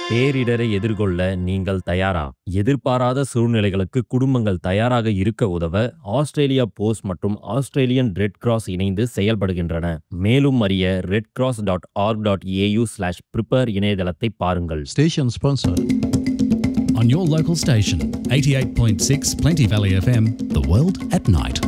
பேரிடரை எதிர்கொள்ள நீங்கள் தயாரா? எதிர்பாராத சூழ்நிலைகளுக்கு குடும்பங்கள் தயாராக இருக்க உதவ ஆஸ்திரேலியா போஸ்ட் மற்றும் ஆஸ்திரேலியன் ரெட் கிராஸ் இணைந்து செயல்படுகின்றன. மேலும் அறிய redcross.org.au/prepare இணையதளத்தை பாருங்கள். Station sponsor. On your local station, 88.6 Plenty Valley FM, The World at Night.